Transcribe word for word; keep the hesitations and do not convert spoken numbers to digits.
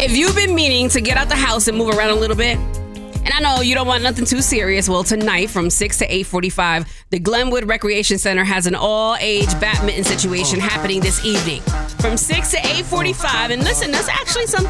If you've been meaning to get out the house and move around a little bit, and I know you don't want nothing too serious, well, tonight from six to eight forty-five, the Glenwood Recreation Center has an all-age badminton situation happening this evening. From six to eight forty-five, and listen, that's actually something